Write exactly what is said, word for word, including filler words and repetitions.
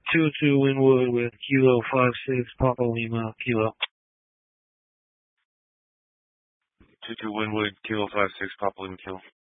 two two Winwood with Kilo five six Papa Lima Kilo. two two Winwood, Kilo five six, Papa Lima Kilo.